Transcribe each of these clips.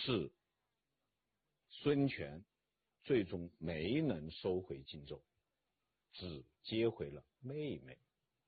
是孙权最终没能收回荆州，只接回了妹妹。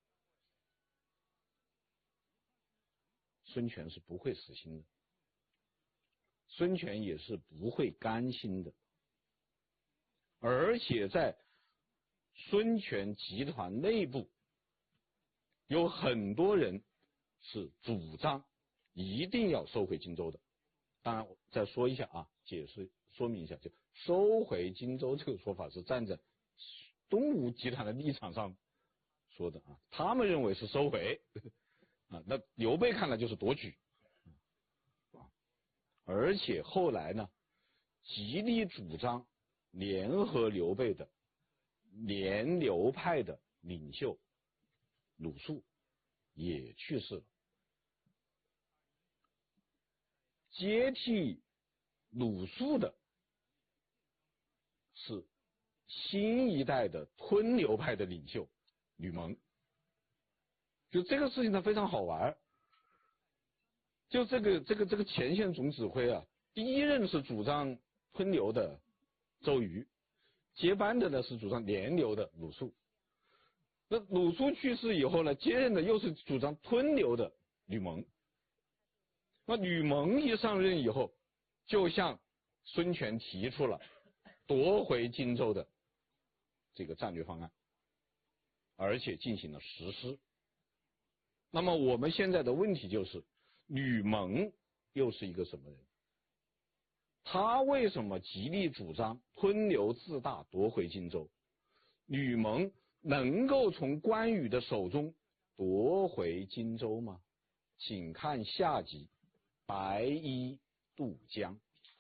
孙权是不会死心的，孙权也是不会甘心的，而且在孙权集团内部有很多人是主张一定要收回荆州的。当然再说一下啊，解释说明一下，就收回荆州这个说法是站在东吴集团的立场上说的啊，他们认为是收回啊，那刘备看来就是夺取啊。而且后来呢，极力主张联合刘备的联刘派的领袖鲁肃也去世了，接替鲁肃的是新一代的吞刘派的领袖吕蒙。就这个事情它非常好玩，就这个前线总指挥啊，第一任是主张吞刘的周瑜，接班的呢是主张联刘的鲁肃。那鲁肃去世以后呢，接任的又是主张吞刘的吕蒙。那吕蒙一上任以后，就向孙权提出了夺回荆州的这个战略方案，而且进行了实施。那么我们现在的问题就是，吕蒙又是一个什么人？他为什么极力主张吞刘自大夺回荆州？吕蒙能够从关羽的手中夺回荆州吗？请看下集《白衣渡江》。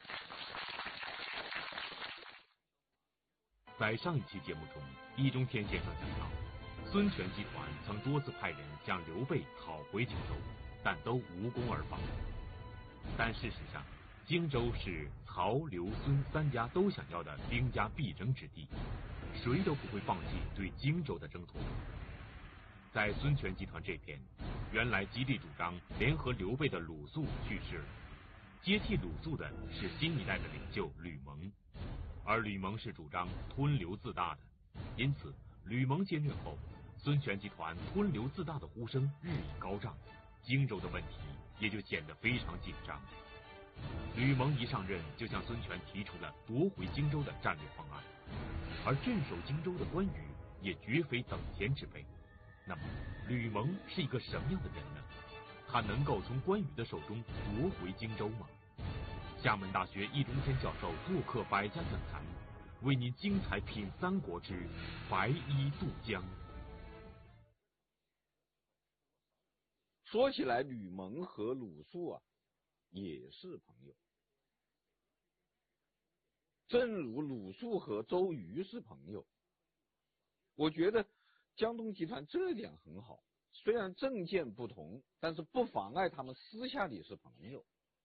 在上一期节目中，易中天先生讲到，孙权集团曾多次派人向刘备讨回荆州，但都无功而返。但事实上，荆州是曹、刘、孙三家都想要的兵家必争之地，谁都不会放弃对荆州的争夺。在孙权集团这边，原来极力主张联合刘备的鲁肃去世了，接替鲁肃的是新一代的领袖吕蒙，而吕蒙是主张吞刘自大的，因此吕蒙接任后，孙权集团吞刘自大的呼声日益高涨，荆州的问题也就显得非常紧张。吕蒙一上任就向孙权提出了夺回荆州的战略方案，而镇守荆州的关羽也绝非等闲之辈。那么吕蒙是一个什么样的人呢？他能够从关羽的手中夺回荆州吗？厦门大学易中天教授做客百家讲坛，为您精彩品三国之白衣渡江。 说起来，吕蒙和鲁肃啊也是朋友，正如鲁肃和周瑜是朋友。我觉得江东集团这点很好，虽然政见不同，但是不妨碍他们私下里是朋友。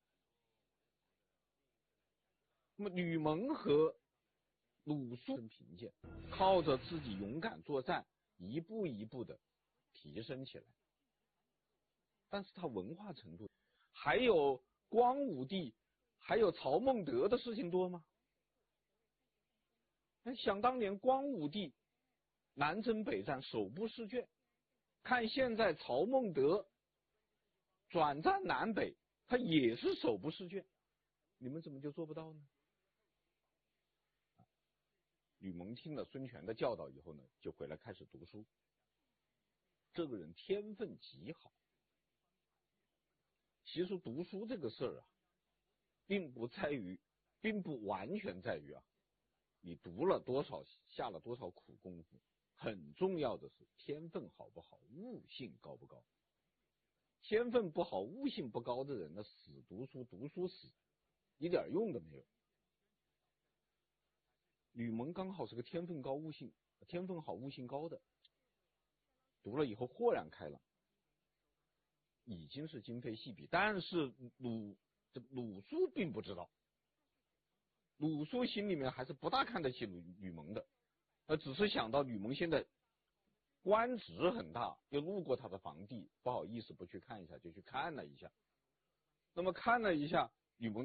那么吕蒙和鲁肃贫贱，靠着自己勇敢作战，一步一步的提升起来。但是他文化程度还有光武帝还有曹孟德的事情多吗？想当年光武帝南征北战手不释卷，看现在曹孟德转战南北，他也是手不释卷，你们怎么就做不到呢？吕蒙听了孙权的教导以后呢，就回来开始读书。这个人天分极好。其实读书这个事儿啊，并不完全在于你读了多少，下了多少苦功夫，很重要的是天分好不好，悟性高不高。天分不好，悟性不高的人呢，死读书，读书死，一点用都没有。吕蒙刚好是个天分好，悟性高的，读了以后豁然开朗，已经是今非昔比。但是鲁肃并不知道，鲁肃心里面还是不大看得起吕蒙的，只是想到吕蒙现在官职很大，又路过他的房地，不好意思不去看一下，就去看了一下。那么看了一下，吕蒙